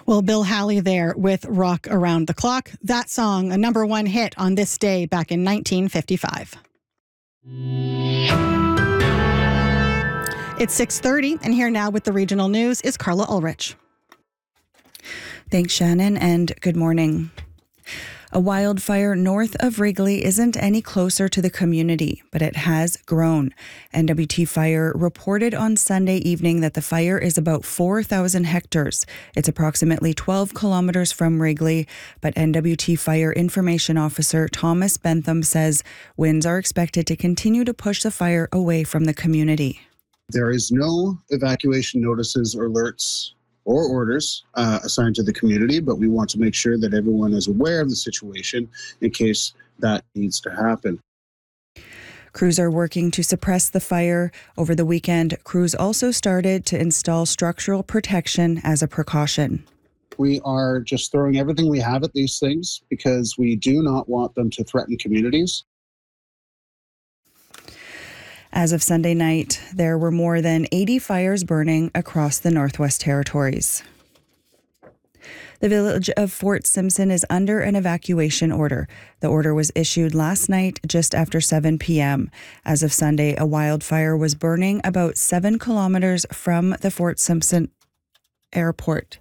Well, Bill Haley there with Rock Around the Clock. That song, a number one hit on this day back in 1955. It's 6:30, and here now with the regional news is Carla Ulrich. Thanks, Shannon, and good morning. A wildfire north of Wrigley isn't any closer to the community, but it has grown. NWT Fire reported on Sunday evening that the fire is about 4,000 hectares. It's approximately 12 kilometers from Wrigley, but NWT Fire Information Officer Thomas Bentham says winds are expected to continue to push the fire away from the community. There is no evacuation notices or alerts or orders assigned to the community, but we want to make sure that everyone is aware of the situation in case that needs to happen. Crews are working to suppress the fire. Over the weekend, crews also started to install structural protection as a precaution. We are just throwing everything we have at these things because we do not want them to threaten communities. As of Sunday night, there were more than 80 fires burning across the Northwest Territories. The village of Fort Simpson is under an evacuation order. The order was issued last night just after 7 p.m. As of Sunday, a wildfire was burning about 7 kilometers from the Fort Simpson airport.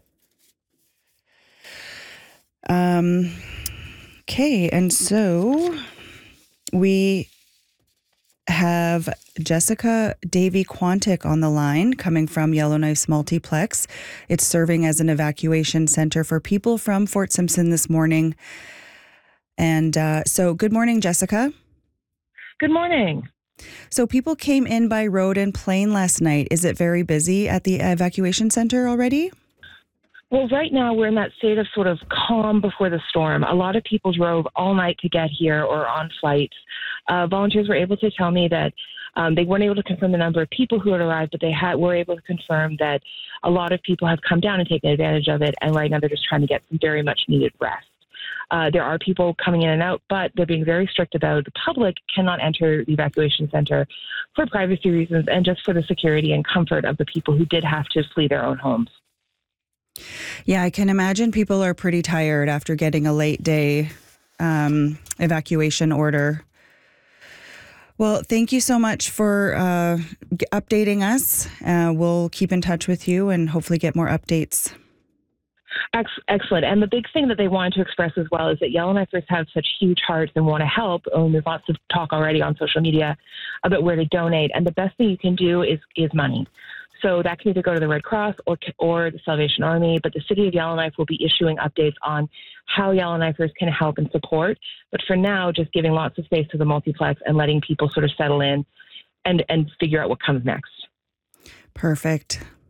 Okay, and so we have Jessica Davy-Quantick on the line coming from Yellowknife's Multiplex. It's serving as an evacuation center for people from Fort Simpson this morning. And so good morning, Jessica. Good morning. So people came in by road and plane last night. Is it very busy at the evacuation center already? Well, right now we're in that state of sort of calm before the storm. A lot of people drove all night to get here or on flights. Volunteers were able to tell me that they weren't able to confirm the number of people who had arrived, but they were able to confirm that a lot of people have come down and taken advantage of it, and right now they're just trying to get some very much needed rest. There are people coming in and out, but they're being very strict about the public cannot enter the evacuation center for privacy reasons and just for the security and comfort of the people who did have to flee their own homes. Yeah, I can imagine people are pretty tired after getting a late day evacuation order. Well, thank you so much for updating us. We'll keep in touch with you and hopefully get more updates. Excellent. And the big thing that they wanted to express as well is that Yellowknifers have such huge hearts and want to help. There's lots of talk already on social media about where to donate. And the best thing you can do is money. So that can either go to the Red Cross or the Salvation Army, but the City of Yellowknife will be issuing updates on how Yellowknifers can help and support. But for now, just giving lots of space to the multiplex and letting people sort of settle in and figure out what comes next. Perfect.